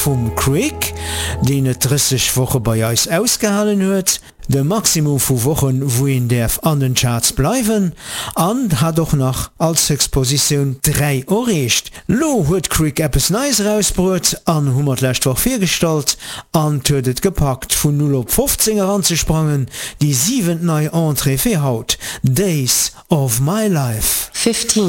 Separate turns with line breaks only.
vom Creek, den et 30 Woche bei uns ausgehalten huet, de Maximum vu Wochen, wo ihn derf an den Charts bleiwen, an hat doch noch als Exposition 3 erreicht. Lo huet Creek etwas Neues rausbrot, an hummertlächt war vorgestellt, an tötet gepackt von 0 auf 15 anzusprangen, die 7 neue Entree für Haut. Days of My Life.
15.